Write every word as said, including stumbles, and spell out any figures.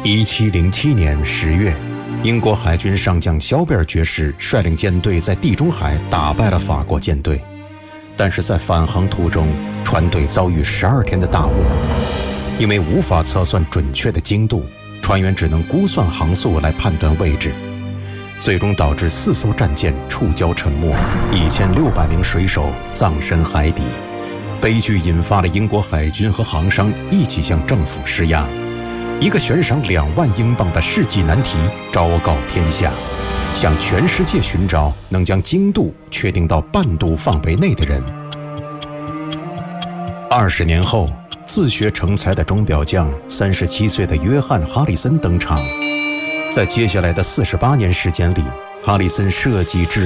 一七零七年十月，英国海军上将肖贝尔爵士率领舰队在地中海打败了法国舰队，但是在返航途中，船队遭遇十二天的大雾，因为无法测算准确的精度，船员只能估算航速来判断位置，最终导致四艘战舰触礁沉没，一千六百名水手葬身海底。悲剧引发了英国海军和航商一起向政府施压，一个悬赏两万英镑的世纪难题昭告天下，向全世界寻找能将精度确定到半度范围内的人。二十年后，自学成才的钟表匠三十七岁的约翰·哈里森登场。在接下来的四十八年时间里，哈里森设计制